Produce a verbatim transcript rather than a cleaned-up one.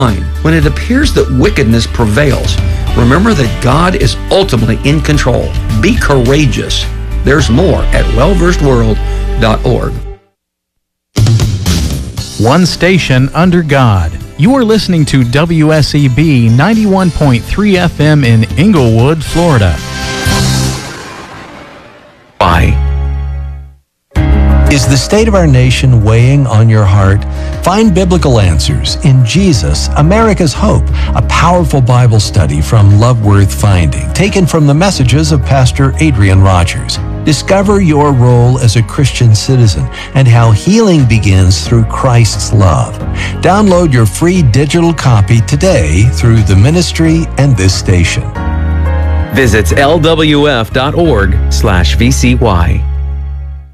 When it appears that wickedness prevails, remember that God is ultimately in control. Be courageous. There's more at well versed world dot org. One station under God. You are listening to W S E B ninety-one point three F M in Inglewood, Florida. Bye. Is the state of our nation weighing on your heart? Find biblical answers in Jesus, America's Hope, a powerful Bible study from Love Worth Finding, taken from the messages of Pastor Adrian Rogers. Discover your role as a Christian citizen and how healing begins through Christ's love. Download your free digital copy today through the ministry and this station. Visit L W F dot org slash V C Y.